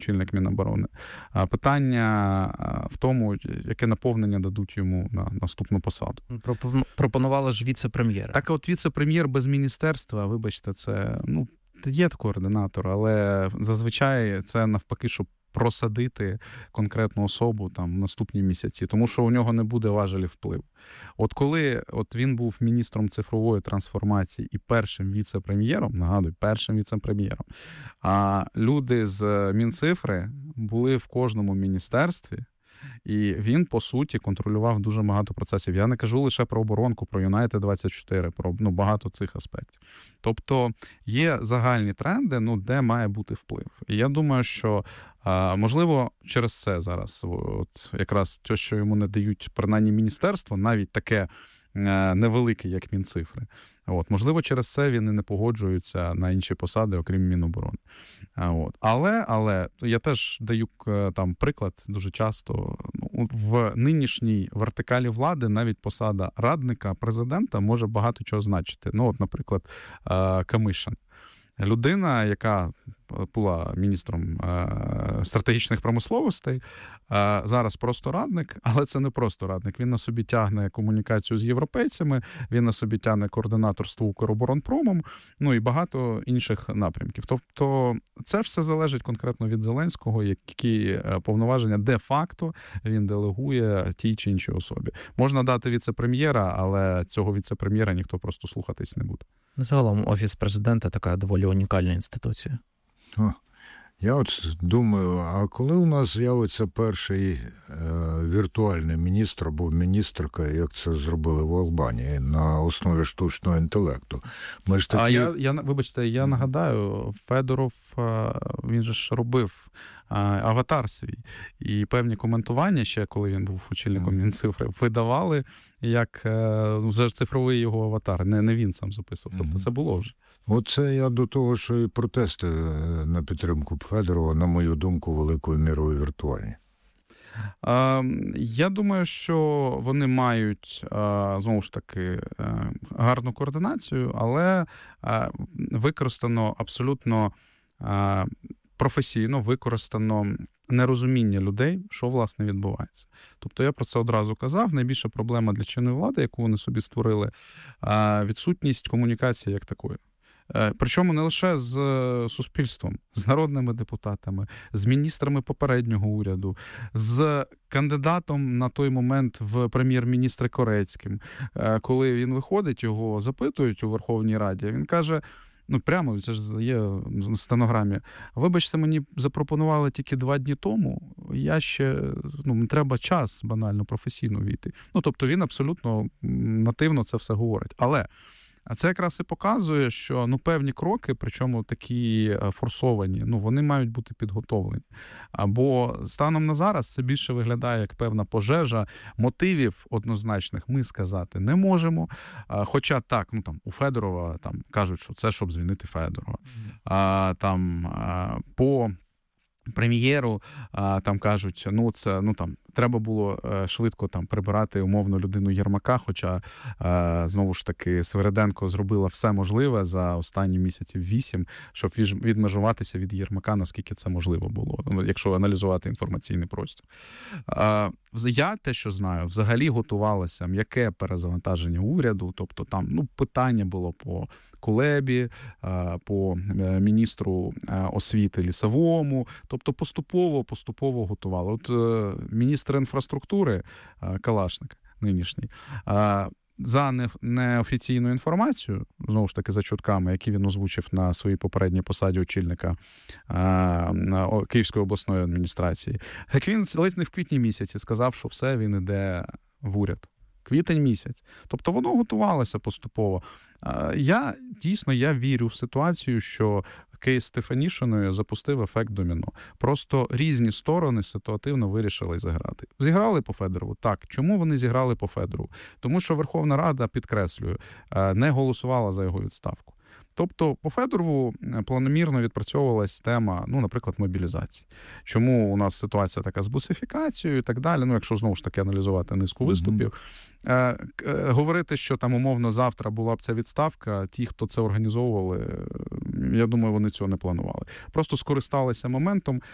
очільник Міноборони. Питання в тому, яке наповнення дадуть йому на наступну посаду. Пропонували ж віце-прем'єра. Так от віце-прем'єр без міністерства, вибачте, це, є координатор, але зазвичай це навпаки, щоб просадити конкретну особу там в наступні місяці, тому що у нього не буде важелів впливу. От коли він був міністром цифрової трансформації і першим віце-прем'єром, нагадую, першим віце-прем'єром, а люди з Мінцифри були в кожному міністерстві, і він, по суті, контролював дуже багато процесів. Я не кажу лише про оборонку, про Юнайтед-24, про багато цих аспектів. Тобто є загальні тренди, де має бути вплив. І я думаю, що, можливо, через це зараз, якраз те, що йому не дають, принаймні, міністерство, навіть таке невелике, як Мінцифри. Можливо, через це він і не погоджується на інші посади, окрім Міноборони. Але я теж даю там приклад дуже часто. В нинішній вертикалі влади навіть посада радника президента може багато чого значити. Наприклад, Камишин. Людина, яка була міністром стратегічних промисловостей, зараз просто радник, але це не просто радник. Він на собі тягне комунікацію з європейцями, він на собі тягне координаторство Укроборонпромом, і багато інших напрямків. Тобто це все залежить конкретно від Зеленського, які повноваження де-факто він делегує тій чи іншій особі. Можна дати віце-прем'єра, але цього віце-прем'єра ніхто просто слухатись не буде. Загалом Офіс президента така доволі унікальна інституція. Я думаю, а коли у нас з'явиться перший віртуальний міністр або міністерка, як це зробили в Албанії, на основі штучного інтелекту? Ми ж такі... Вибачте, я нагадаю, Федоров, він же ж робив аватар свій. І певні коментування ще, коли він був очільником Мінцифри, видавали як вже цифровий його аватар. Не він сам записував. Тобто це було вже. Оце я до того, що і протести на підтримку Федорова, на мою думку, великою мірою віртуальні. Я думаю, що вони мають, знову ж таки, гарну координацію, але використано абсолютно професійно, використано нерозуміння людей, що, власне, відбувається. Тобто я про це одразу казав. Найбільша проблема для чинної влади, яку вони собі створили, відсутність комунікації як такої. Причому не лише з суспільством, з народними депутатами, з міністрами попереднього уряду, з кандидатом на той момент в прем'єр-міністри Корецьким. Коли він виходить, його запитують у Верховній Раді, він каже, прямо, це ж є в стенограмі, вибачте, мені запропонували тільки 2 дні тому, я ще, треба час банально професійно війти. Тобто він абсолютно нативно це все говорить. Але це якраз і показує, що певні кроки, причому такі форсовані, вони мають бути підготовлені. Або станом на зараз це більше виглядає як певна пожежа. Мотивів однозначних ми сказати не можемо. Хоча так, у Федорова кажуть, що це щоб звільнити Федорова. По прем'єру кажуть, треба було швидко прибирати умовно людину Єрмака, хоча, знову ж таки, Свириденко зробила все можливе за останні місяців 8, щоб відмежуватися від Єрмака, наскільки це можливо було, якщо аналізувати інформаційний простір. Я те, що знаю, взагалі готувалося м'яке перезавантаження уряду, тобто питання було по Кулебі, по міністру освіти Лісовому, тобто поступово готували. От міністр інфраструктури Калашник нинішній, за неофіційну інформацію, знову ж таки за чутками, які він озвучив на своїй попередній посаді очільника Київської обласної адміністрації, як він ледь не в квітні місяці сказав, що все, він іде в уряд. Квітень місяць. Тобто воно готувалося поступово. Я вірю в ситуацію, що кейс Стефанішиною запустив ефект доміно. Просто різні сторони ситуативно вирішили зіграти. Зіграли по Федорову? Так. Чому вони зіграли по Федорову? Тому що Верховна Рада, підкреслюю, не голосувала за його відставку. Тобто по Федорову планомірно відпрацьовувалась тема, наприклад, мобілізації. Чому у нас ситуація така з бусифікацією і так далі, якщо знову ж таки аналізувати низку виступів. Говорити, що умовно завтра була б ця відставка, ті, хто це організовували, я думаю, вони цього не планували. Просто скористалися моментом,